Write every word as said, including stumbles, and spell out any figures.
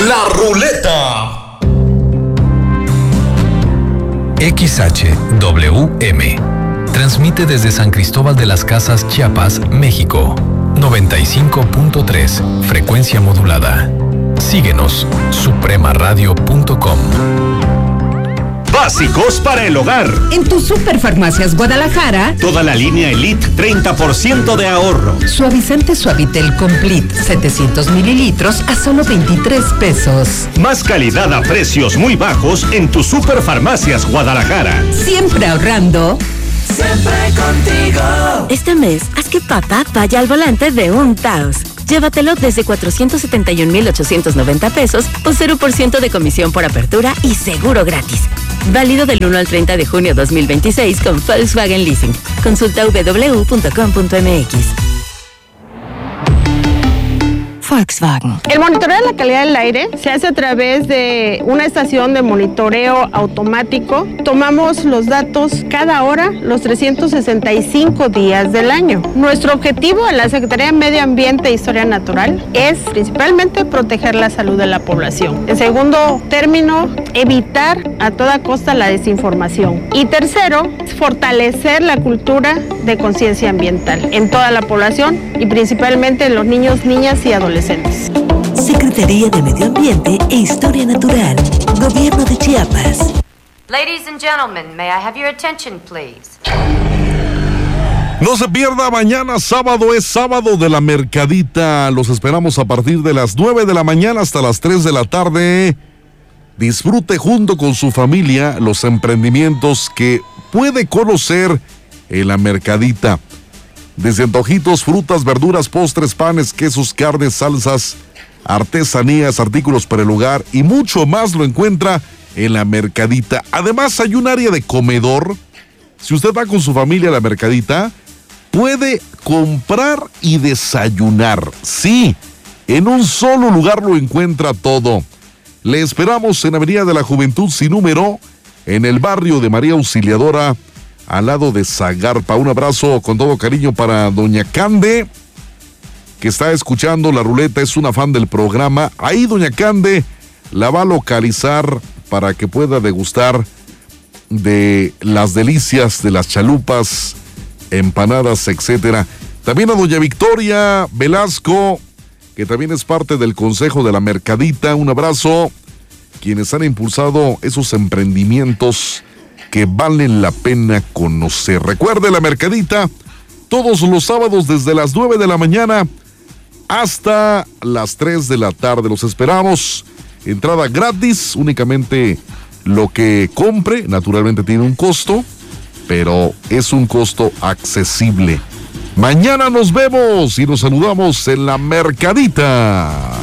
La Ruleta. X H W M transmite desde San Cristóbal de las Casas, Chiapas, México. noventa y cinco punto tres, frecuencia modulada. Síguenos, suprema radio punto com. Básicos para el hogar. En tus Superfarmacias Guadalajara, toda la línea Elite, treinta por ciento de ahorro. Suavizante Suavitel Complete, setecientos mililitros a solo veintitrés pesos. Más calidad a precios muy bajos en tus Superfarmacias Guadalajara. Siempre ahorrando. Siempre contigo. Este mes, haz que papá vaya al volante de un Taos. Llévatelo desde cuatrocientos setenta y un mil ochocientos noventa pesos o cero por ciento de comisión por apertura y seguro gratis. Válido del uno al treinta de junio dos mil veintiséis con Volkswagen Leasing. Consulta doble u doble u doble u punto com punto m x. Volkswagen. El monitoreo de la calidad del aire se hace a través de una estación de monitoreo automático. Tomamos los datos cada hora, los trescientos sesenta y cinco días del año. Nuestro objetivo en la Secretaría de Medio Ambiente e Historia Natural es principalmente proteger la salud de la población. En segundo término, evitar a toda costa la desinformación. Y tercero, fortalecer la cultura de conciencia ambiental en toda la población y principalmente en los niños, niñas y adolescentes. Secretaría de Medio Ambiente e Historia Natural, Gobierno de Chiapas. Ladies and gentlemen, may I have your attention, please? No se pierda, mañana sábado es sábado de la Mercadita. Los esperamos a partir de las nueve de la mañana hasta las tres de la tarde. Disfrute junto con su familia los emprendimientos que puede conocer en la Mercadita. Desde antojitos, frutas, verduras, postres, panes, quesos, carnes, salsas, artesanías, artículos para el hogar y mucho más lo encuentra en la Mercadita. Además, hay un área de comedor. Si usted va con su familia a la Mercadita, puede comprar y desayunar. Sí, en un solo lugar lo encuentra todo. Le esperamos en Avenida de la Juventud sin número, en el barrio de María Auxiliadora, al lado de Zagarpa. Un abrazo con todo cariño para doña Cande, que está escuchando La Ruleta, es una fan del programa. Ahí doña Cande la va a localizar para que pueda degustar de las delicias de las chalupas, empanadas, etcétera. También a doña Victoria Velasco, que también es parte del Consejo de la Mercadita. Un abrazo, quienes han impulsado esos emprendimientos que valen la pena conocer. Recuerde, la Mercadita, todos los sábados desde las nueve de la mañana hasta las tres de la tarde. Los esperamos. Entrada gratis, únicamente lo que compre, naturalmente tiene un costo, pero es un costo accesible. Mañana nos vemos y nos saludamos en la Mercadita.